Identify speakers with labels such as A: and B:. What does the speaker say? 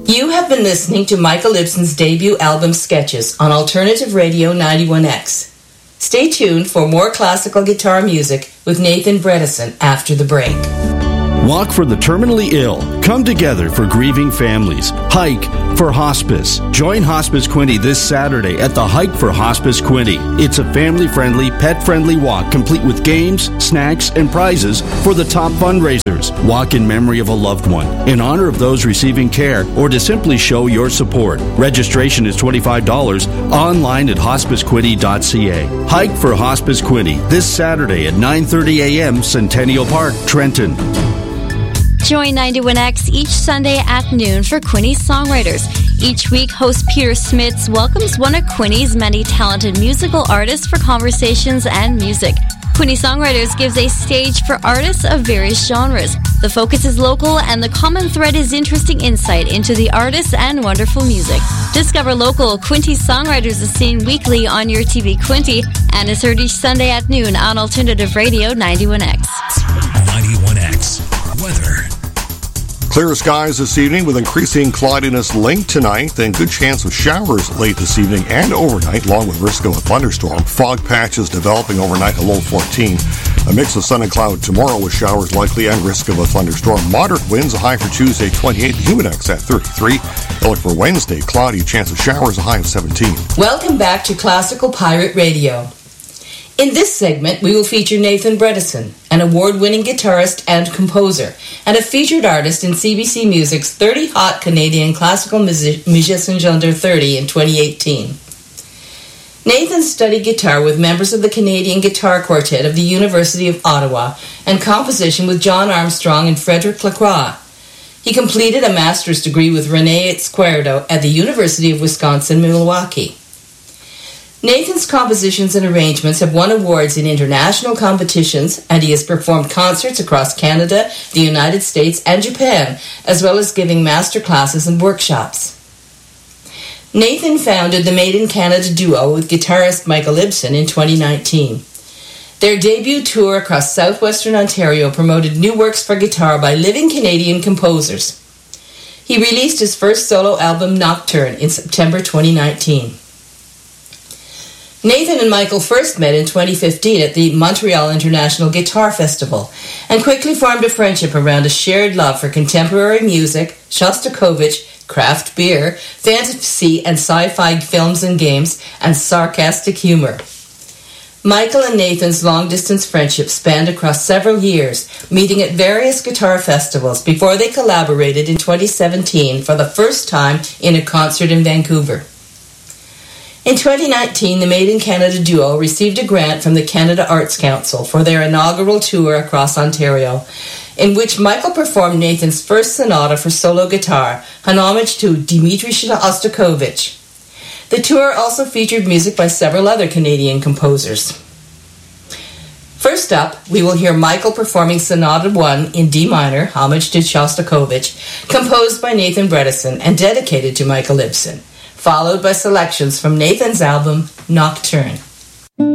A: You have been listening to Michael Ibsen's debut album Sketches on Alternative Radio 91X. Stay tuned for more classical guitar music with Nathan Bredesen after the break.
B: Walk for the terminally ill. Come together for grieving families. Hike for Hospice. Join Hospice Quinte this Saturday at the Hike for Hospice Quinte. It's a family-friendly, pet-friendly walk complete with games, snacks, and prizes for the top fundraisers. Walk in memory of a loved one, in honor of those receiving care, or to simply show your support. Registration is $25 online at hospicequinte.ca. Hike for Hospice Quinte this Saturday at 9:30 a.m. Centennial Park, Trenton.
C: Join 91X each Sunday at noon for Quinte's Songwriters. Each week, host Peter Smits welcomes one of Quinte's many talented musical artists for conversations and music. Quinte Songwriters gives a stage for artists of various genres. The focus is local, and the common thread is interesting insight into the artists and wonderful music. Discover local Quinte Songwriters is seen weekly on your TV Quinte and is heard each Sunday at noon on Alternative Radio 91X.
D: 91X. Weather.
E: Clear skies this evening with increasing cloudiness late tonight, and good chance of showers late this evening and overnight, along with risk of a thunderstorm. Fog patches developing overnight, a low 14. A mix of sun and cloud tomorrow with showers likely and risk of a thunderstorm. Moderate winds, a high for Tuesday, 28. Humidex at 33. Look for Wednesday, cloudy, chance of showers, a high of 17.
A: Welcome back to Classical Pirate Radio. In this segment, we will feature Nathan Bredesen, an award-winning guitarist and composer, and a featured artist in CBC Music's 30 Hot Canadian Classical Musicians Under 30 in 2018. Nathan studied guitar with members of the Canadian Guitar Quartet of the University of Ottawa and composition with John Armstrong and Frederick Lacroix. He completed a master's degree with Rene Izquierdo at the University of Wisconsin-Milwaukee. Nathan's compositions and arrangements have won awards in international competitions, and he has performed concerts across Canada, the United States, and Japan, as well as giving master classes and workshops. Nathan founded the Made in Canada duo with guitarist Michael Ibsen in 2019. Their debut tour across southwestern Ontario promoted new works for guitar by living Canadian composers. He released his first solo album, Nocturne, in September 2019. Nathan and Michael first met in 2015 at the Montreal International Guitar Festival and quickly formed a friendship around a shared love for contemporary music, Shostakovich, craft beer, fantasy and sci-fi films and games, and sarcastic humor. Michael and Nathan's long-distance friendship spanned across several years, meeting at various guitar festivals before they collaborated in 2017 for the first time in a concert in Vancouver. In 2019, the Made in Canada duo received a grant from the Canada Arts Council for their inaugural tour across Ontario, in which Michael performed Nathan's first sonata for solo guitar, an homage to Dmitri Shostakovich. The tour also featured music by several other Canadian composers. First up, we will hear Michael performing Sonata 1 in D minor, homage to Shostakovich, composed by Nathan Bredesen and dedicated to Michael Ibsen, followed by selections from Nathan's album, Nocturne.